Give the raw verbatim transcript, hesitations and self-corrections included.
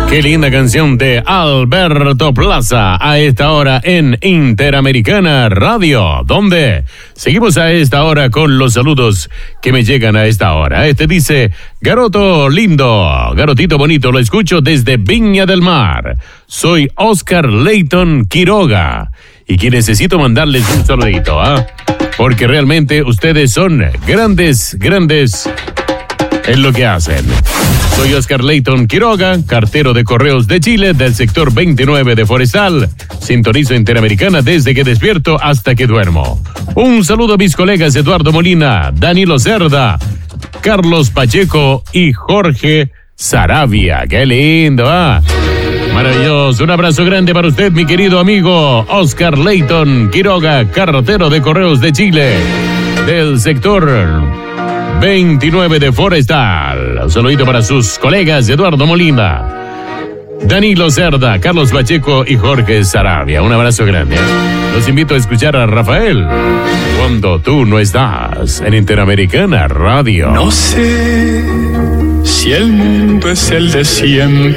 Qué linda canción de Alberto Plaza a esta hora en Interamericana Radio, donde seguimos a esta hora con los saludos que me llegan a esta hora. Este dice: Garoto lindo, garotito bonito, lo escucho desde Viña del Mar. Soy Oscar Leighton Quiroga y que necesito mandarles un saludito, ¿ah? ¿eh? Porque realmente ustedes son grandes, grandes en lo que hacen. Soy Oscar Leighton Quiroga, cartero de Correos de Chile, del sector veintinueve de Forestal. Sintonizo Interamericana desde que despierto hasta que duermo. Un saludo a mis colegas Eduardo Molina, Danilo Cerda, Carlos Pacheco y Jorge Saravia. ¡Qué lindo, ah! Maravilloso. Un abrazo grande para usted, mi querido amigo Oscar Leighton Quiroga, cartero de Correos de Chile, del sector veintinueve de Forestal. Un saludito para sus colegas Eduardo Molina, Danilo Cerda, Carlos Pacheco y Jorge Saravia. Un abrazo grande. Los invito a escuchar a Rafael Cuando tú no estás en Interamericana Radio. No sé si el mundo es el de siempre